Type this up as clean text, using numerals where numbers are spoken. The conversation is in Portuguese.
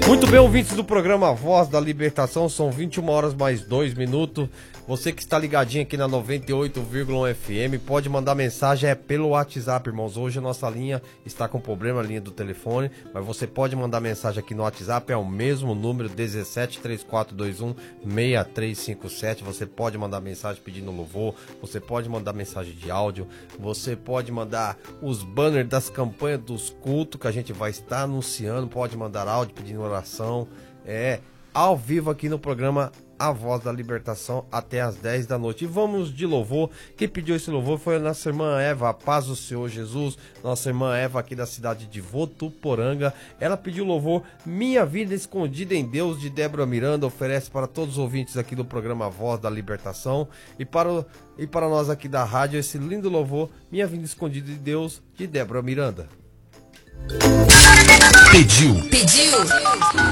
Muito bem, ouvintes do programa Voz da Libertação, são 21 horas mais 2 minutos. Você que está ligadinho aqui na 98,1 FM, pode mandar mensagem pelo WhatsApp, irmãos. Hoje a nossa linha está com problema, a linha do telefone, mas você pode mandar mensagem aqui no WhatsApp, é o mesmo número, 1734216357. Você pode mandar mensagem pedindo louvor, você pode mandar mensagem de áudio, você pode mandar os banners das campanhas dos cultos que a gente vai estar anunciando, pode mandar áudio pedindo oração, ao vivo aqui no programa A Voz da Libertação até as 10 da noite. E vamos de louvor. Quem pediu esse louvor foi a nossa irmã Eva, a paz do Senhor Jesus, nossa irmã Eva aqui da cidade de Votuporanga. Ela pediu louvor Minha Vida Escondida em Deus, de Débora Miranda, oferece para todos os ouvintes aqui do programa Voz da Libertação e para nós aqui da rádio esse lindo louvor Minha Vida Escondida em Deus, de Débora Miranda. Pediu.